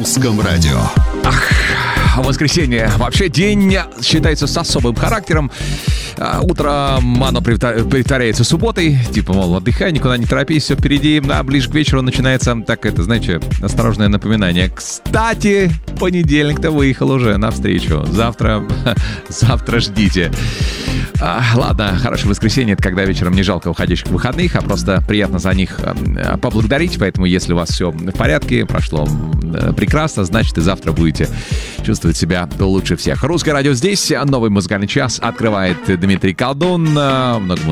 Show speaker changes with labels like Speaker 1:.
Speaker 1: Русском радио.
Speaker 2: Воскресенье. Вообще день считается с особым характером. Утром оно притворяется субботой. Типа, мол, отдыхай, никуда не торопись, все впереди. А ближе к вечеру начинается, так это, знаете, осторожное напоминание. Кстати, понедельник-то выехал уже навстречу. Завтра ждите. Ладно, хорошее воскресенье. Это когда вечером не жалко уходящих выходных, а просто приятно за них поблагодарить. Поэтому, если у вас все в порядке, прошло прекрасно, значит, и завтра будете чувствовать себя лучше всех. Русское радио здесь. Новый музыкальный час открывает Дмитрий Колдун. Много